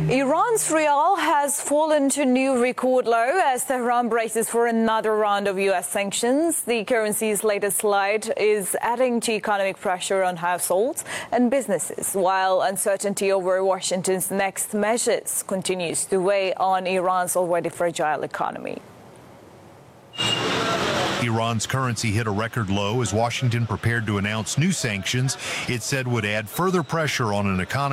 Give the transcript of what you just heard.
Iran's rial has fallen to new record low as Tehran braces for another round of U.S. sanctions. The currency's latest slide is adding to economic pressure on households and businesses, while uncertainty over Washington's next measures continues to weigh on Iran's already fragile economy. Iran's currency hit a record low as Washington prepared to announce new sanctions it said would add further pressure on an economy